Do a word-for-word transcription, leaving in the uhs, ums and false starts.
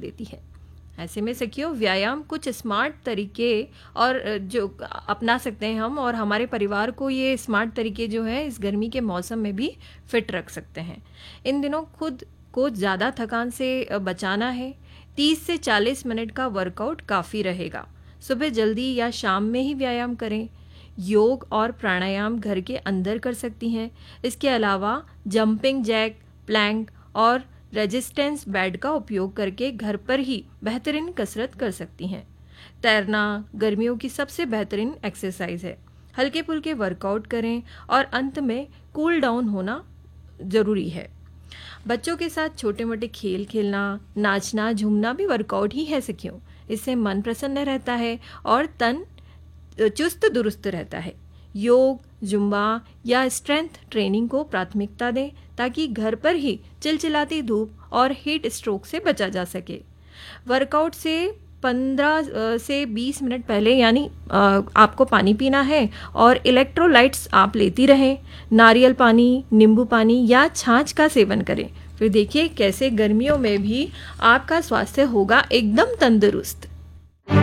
देती है। ऐसे में सखियों, व्यायाम कुछ स्मार्ट तरीके और जो अपना सकते हैं हम, और हमारे परिवार को ये स्मार्ट तरीके जो है इस गर्मी के मौसम में भी फिट रख सकते हैं। इन दिनों खुद को ज़्यादा थकान से बचाना है, तीस से चालीस मिनट का वर्कआउट काफ़ी रहेगा। सुबह जल्दी या शाम में ही व्यायाम करें। योग और प्राणायाम घर के अंदर कर सकती हैं। इसके अलावा जंपिंग जैक, प्लैंक और रेजिस्टेंस बेड का उपयोग करके घर पर ही बेहतरीन कसरत कर सकती हैं। तैरना गर्मियों की सबसे बेहतरीन एक्सरसाइज है। हल्के फुल्के वर्कआउट करें और अंत में कूल डाउन होना ज़रूरी है। बच्चों के साथ छोटे मोटे खेल खेलना, नाचना, झूमना भी वर्कआउट ही है सखियों। इससे मन प्रसन्न रहता है और तन चुस्त दुरुस्त रहता है। योग, जुम्बा या स्ट्रेंथ ट्रेनिंग को प्राथमिकता दें ताकि घर पर ही चिलचिलाती धूप और हीट स्ट्रोक से बचा जा सके। वर्कआउट से पंद्रह से बीस मिनट पहले यानी आपको पानी पीना है और इलेक्ट्रोलाइट्स आप लेती रहें। नारियल पानी, नींबू पानी या छाछ का सेवन करें। फिर देखिए कैसे गर्मियों में भी आपका स्वास्थ्य होगा एकदम तंदुरुस्त।